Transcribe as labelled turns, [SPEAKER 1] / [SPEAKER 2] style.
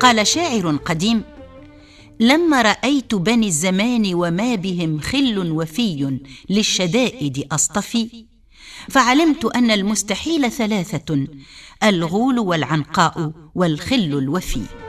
[SPEAKER 1] قال شاعر قديم: لما رأيت بني الزمان وما بهم خل وفي للشدائد أصطفي، فعلمت أن المستحيل ثلاثة: الغول والعنقاء والخل الوفي.